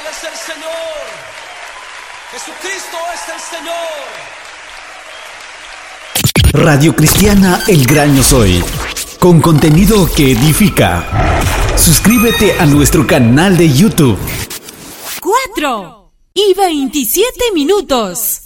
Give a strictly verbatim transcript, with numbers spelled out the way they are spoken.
es el Señor. Jesucristo es el Señor. Radio Cristiana El Gran Yo Soy, con contenido que edifica. Suscríbete a nuestro canal de YouTube. Cuatro y veintisiete minutos.